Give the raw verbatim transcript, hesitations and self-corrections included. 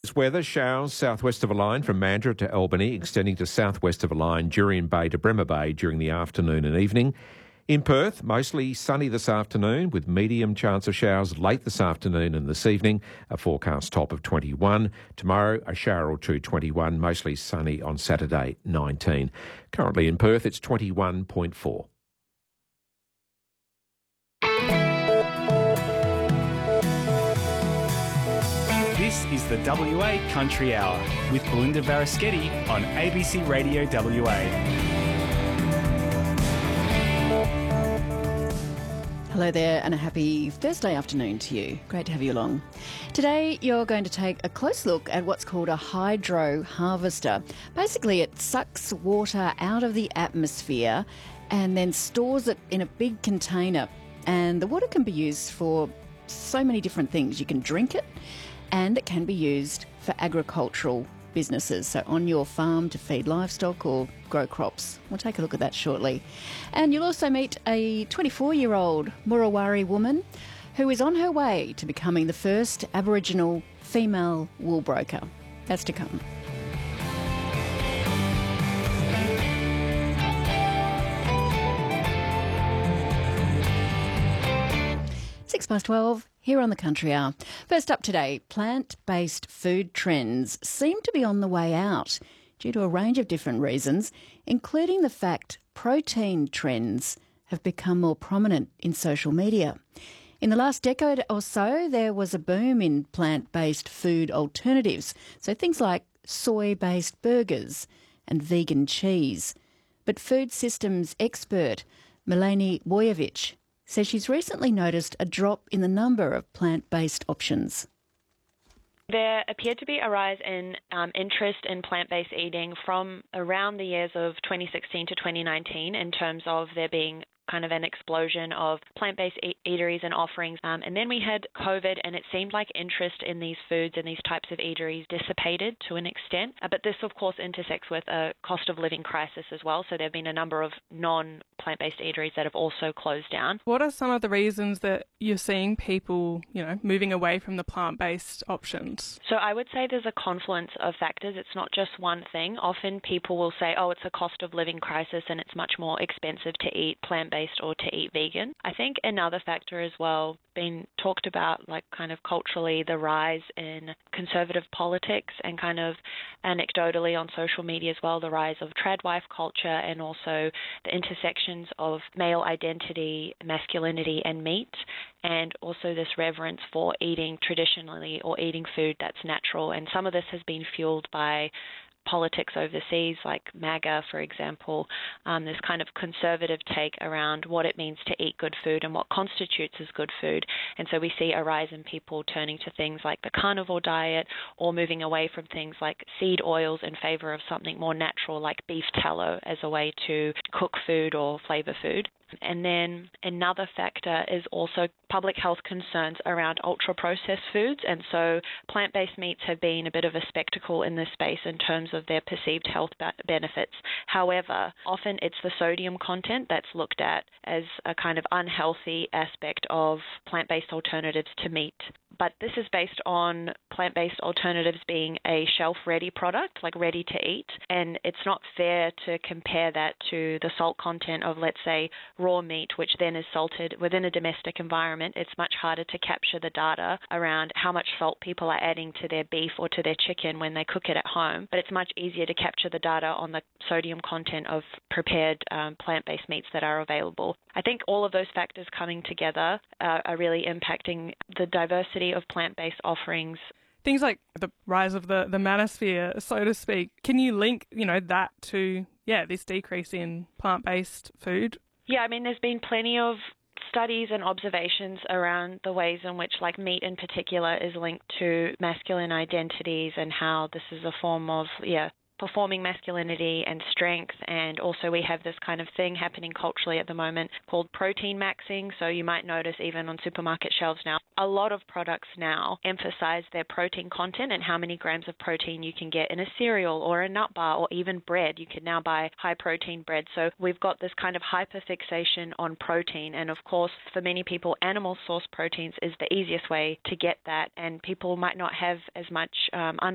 Weather, showers southwest of a line from Mandurah to Albany, extending to southwest of a line, Jurien Bay to Bremer Bay during the afternoon and evening. In Perth, mostly sunny this afternoon with medium chance of showers late this afternoon and this evening, a forecast top of twenty-one. Tomorrow, a shower or two, twenty-one, mostly sunny on Saturday, nineteen. Currently in Perth, it's twenty-one point four. This is the W A Country Hour with Belinda Varaschetti on A B C Radio W A. Hello there and a happy Thursday afternoon to you. Great to have you along. Today you're going to take a close look at what's called a hydro harvester. Basically it sucks water out of the atmosphere and then stores it in a big container, and the water can be used for so many different things. You can drink it and it can be used for agricultural businesses, so on your farm to feed livestock or grow crops. We'll take a look at that shortly. And you'll also meet a twenty-four-year-old Murawari woman who is on her way to becoming the first Aboriginal female wool broker. That's to come. Six past twelve. Here on the Country Hour. First up today, plant-based food trends seem to be on the way out due to a range of different reasons, including the fact protein trends have become more prominent in social media. In the last decade or so, there was a boom in plant-based food alternatives, so things like soy-based burgers and vegan cheese. But food systems expert Melanie Boyevich says she's recently noticed a drop in the number of plant-based options. There appeared to be a rise in um, interest in plant-based eating from around the years of twenty sixteen to twenty nineteen in terms of there being kind of an explosion of plant-based e- eateries and offerings. Um, and then we had COVID, and it seemed like interest in these foods and these types of eateries dissipated to an extent. Uh, but this, of course, intersects with a cost of living crisis as well. So there have been a number of non-plant-based eateries that have also closed down. What are some of the reasons that you're seeing people, you know, moving away from the plant-based options? So I would say there's a confluence of factors. It's not just one thing. Often people will say, oh, it's a cost of living crisis and it's much more expensive to eat plant-based or to eat vegan. I think another factor as well, been talked about like kind of culturally, the rise in conservative politics and kind of anecdotally on social media as well, the rise of tradwife culture and also the intersections of male identity, masculinity and meat, and also this reverence for eating traditionally or eating food that's natural. And some of this has been fueled by politics overseas, like MAGA, for example, um, this kind of conservative take around what it means to eat good food and what constitutes as good food. And so we see a rise in people turning to things like the carnivore diet or moving away from things like seed oils in favor of something more natural like beef tallow as a way to cook food or flavor food. And then another factor is also public health concerns around ultra-processed foods. And so plant-based meats have been a bit of a spectacle in this space in terms of their perceived health benefits. However, often it's the sodium content that's looked at as a kind of unhealthy aspect of plant-based alternatives to meat. But this is based on plant-based alternatives being a shelf-ready product, like ready to eat. And it's not fair to compare that to the salt content of, let's say, raw meat, which then is salted within a domestic environment. It's much harder to capture the data around how much salt people are adding to their beef or to their chicken when they cook it at home. But it's much easier to capture the data on the sodium content of prepared um, plant-based meats that are available. I think all of those factors coming together uh, are really impacting the diversity of plant-based offerings. Things like the rise of the, the manosphere, so to speak. Can you link, you know, that to, yeah, this decrease in plant-based food? Yeah, I mean, there's been plenty of studies and observations around the ways in which, like, meat in particular is linked to masculine identities and how this is a form of, yeah, performing masculinity and strength. And also we have this kind of thing happening culturally at the moment called protein maxing. So you might notice even on supermarket shelves now, a lot of products now emphasize their protein content and how many grams of protein you can get in a cereal or a nut bar or even bread. You can now buy high protein bread. So we've got this kind of hyperfixation on protein. And of course, for many people, animal source proteins is the easiest way to get that. And people might not have as much um,